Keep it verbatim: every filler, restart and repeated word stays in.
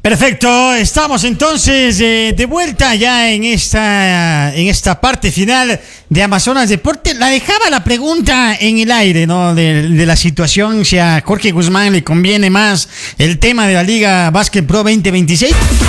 Perfecto, estamos entonces eh, de vuelta ya en esta, en esta parte final de Amazonas Deporte. La dejaba la pregunta en el aire, ¿no? De, de la situación, si a Jorge Guzmán le conviene más el tema de la Liga Básquet Pro veinte veintiséis.